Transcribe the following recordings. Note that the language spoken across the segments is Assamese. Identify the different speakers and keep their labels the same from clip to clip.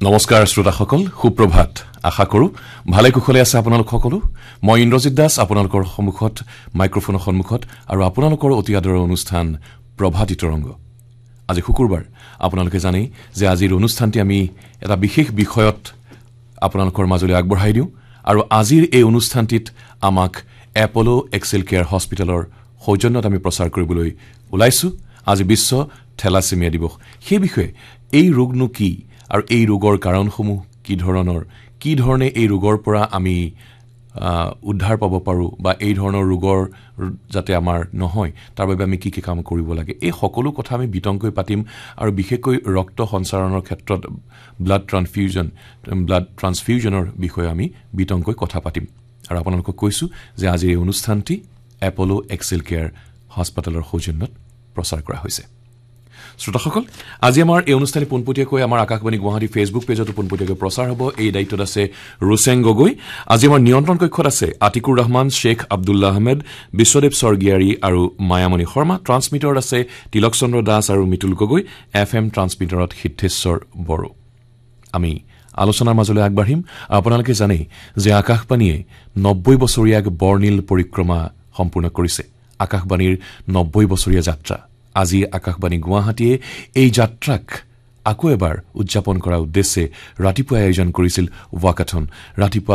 Speaker 1: নমস্কাৰ শ্ৰোতাসকল সুপ্ৰভাত আশা কৰো ভালে কুশলে আছে আপোনালোক সকলো মই ইন্দ্ৰজিৎ দাস আপোনালোকৰ সন্মুখত মাইক্ৰোফোনৰ সন্মুখত আৰু আপোনালোকৰ অতি আদৰৰ অনুষ্ঠান প্ৰভাতী তৰংগ আজি শুকুৰবাৰ আপোনালোকে জানে যে আজিৰ অনুষ্ঠানটি আমি এটা বিশেষ বিষয়ত আপোনালোকৰ মাজলৈ আগবঢ়াই দিওঁ আৰু আজিৰ এই অনুষ্ঠানটিত আমাক এপোলো এক্সেল কেয়াৰ হস্পিটেলৰ সৌজন্যত আমি প্ৰচাৰ কৰিবলৈ ওলাইছো আজি বিশ্ব থেলাছেমিয়া দিৱস সেই বিষয়ে এই ৰোগনো কি আৰু এই ৰোগৰ কাৰণসমূহ কি ধৰণে এই ৰোগৰ পৰা আমি উদ্ধাৰ পাব পাৰো বা এই ধৰণৰ ৰোগৰ যাতে আমাৰ নহয় তাৰ বাবে আমি কি কাম কৰিব লাগে এই সকলো কথা আমি বিতংকৈ পাতিম আৰু বিশেষকৈ ৰক্ত সঞ্চাৰণৰ ক্ষেত্ৰত ব্লাড ট্ৰান্সফিউজনৰ বিষয়ে আমি বিতংকৈ কথা পাতিম আৰু আপোনালোকক কৈছো যে আজি এই অনুষ্ঠানটি এপোলো এক্সেল কেয়াৰ হস্পিটেলৰ সৌজন্যত প্ৰচাৰ কৰা হৈছে শ্ৰোতাসকল আজি আমাৰ এই অনুষ্ঠানে পোনপটীয়াকৈ আমাৰ আকাশবাণী গুৱাহাটী ফেচবুক পেজত পোনপটীয়াকৈ প্ৰচাৰ হ'ব এই দায়িত্বত আছে ৰুচেং গগৈ আজি আমাৰ নিয়ন্ত্ৰণ কক্ষত আছে আতিকুৰ ৰহমান শেখ আব্দুল্লাহ আহমেদ বিশ্বদেৱ স্বৰ্গীয়াৰী আৰু মায়ামণি শৰ্মা ট্ৰান্সমিটাৰত আছে তিলক চন্দ্ৰ দাস আৰু মিতুল গগৈ FM ট্ৰান্সমিটাৰত সিদ্ধেশ্বৰ বড়ো আমি আলোচনাৰ মাজলৈ আগবাঢ়িম আপোনালোকে জানে যে আকাশবাণীয়ে 90 বছৰীয়া এক বৰ্ণিল পৰিক্ৰমা সম্পূৰ্ণ কৰিছে আকাশবাণীৰ 90 বছৰীয়া যাত্ৰা আজি আকাশবাণী গুৱাহাটীয়ে এই যাত্ৰাক আকৌ এবাৰ উদযাপন কৰাৰ উদ্দেশ্যে ৰাতিপুৱা আয়োজন কৰিছিল ৱাকাথন ৰাতিপুৱা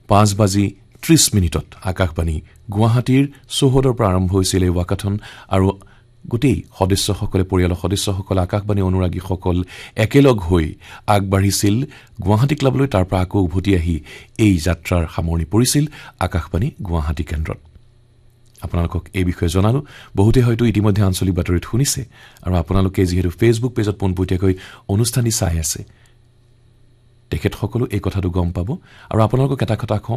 Speaker 1: 5:30 আকাশবাণী গুৱাহাটীৰ চৌহদৰ পৰা আৰম্ভ হৈছিল এই ৱাকাথন আৰু গোটেই সদস্যসকলে পৰিয়ালৰ সদস্যসকল আকাশবাণী অনুৰাগীসকল একেলগ হৈ আগবাঢ়িছিল গুৱাহাটী ক্লাবলৈ তাৰ পৰা আকৌ উভতি আহি এই যাত্ৰাৰ সামৰণি পৰিছিল আকাশবাণী গুৱাহাটী কেন্দ্ৰত আপোনালোকক এই বিষয়ে জনালো বহুতে হয়তো ইতিমধ্যে আঞ্চলিক বাতৰিত শুনিছে আৰু আপোনালোকে যিহেতু ফেচবুক পেজত পোনপটীয়াকৈ অনুষ্ঠানটি চাই আছে তেখেতসকলো এই কথাটো গম পাব আৰু আপোনালোকক এটা কথা